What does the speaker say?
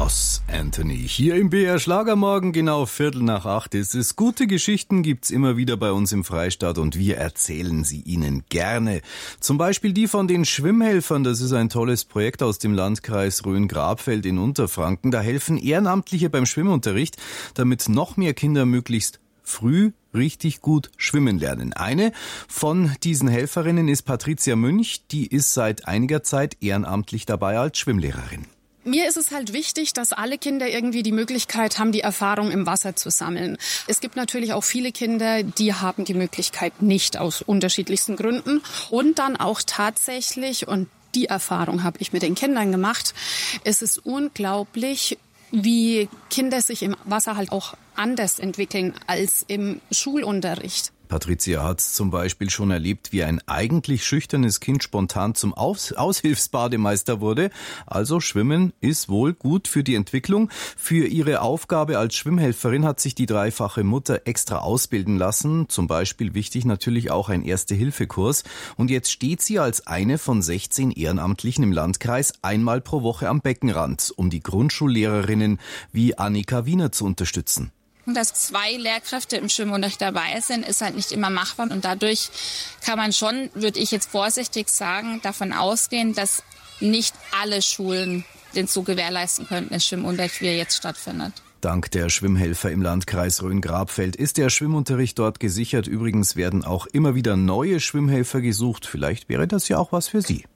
Ross Anthony. Hier im BR Schlagermorgen, genau 7:45 ist es. Gute Geschichten gibt's immer wieder bei uns im Freistaat und wir erzählen sie Ihnen gerne. Zum Beispiel die von den Schwimmhelfern. Das ist ein tolles Projekt aus dem Landkreis Rhön-Grabfeld in Unterfranken. Da helfen Ehrenamtliche beim Schwimmunterricht, damit noch mehr Kinder möglichst früh richtig gut schwimmen lernen. Eine von diesen Helferinnen ist Patricia Münch. Die ist seit einiger Zeit ehrenamtlich dabei als Schwimmlehrerin. Mir ist es halt wichtig, dass alle Kinder irgendwie die Möglichkeit haben, die Erfahrung im Wasser zu sammeln. Es gibt natürlich auch viele Kinder, die haben die Möglichkeit nicht, aus unterschiedlichsten Gründen. Und dann auch tatsächlich, und die Erfahrung habe ich mit den Kindern gemacht, es ist unglaublich, wie Kinder sich im Wasser halt auch anders entwickeln als im Schulunterricht. Patricia hat zum Beispiel schon erlebt, wie ein eigentlich schüchternes Kind spontan zum Aushilfsbademeister wurde. Also Schwimmen ist wohl gut für die Entwicklung. Für ihre Aufgabe als Schwimmhelferin hat sich die dreifache Mutter extra ausbilden lassen. Zum Beispiel wichtig natürlich auch ein Erste-Hilfe-Kurs. Und jetzt steht sie als eine von 16 Ehrenamtlichen im Landkreis einmal pro Woche am Beckenrand, um die Grundschullehrerinnen wie Annika Wiener zu unterstützen. Dass 2 Lehrkräfte im Schwimmunterricht dabei sind, ist halt nicht immer machbar. Und dadurch kann man schon, würde ich jetzt vorsichtig sagen, davon ausgehen, dass nicht alle Schulen den so gewährleisten könnten, den Schwimmunterricht, wie er jetzt stattfindet. Dank der Schwimmhelfer im Landkreis Rhön-Grabfeld ist der Schwimmunterricht dort gesichert. Übrigens werden auch immer wieder neue Schwimmhelfer gesucht. Vielleicht wäre das ja auch was für Sie.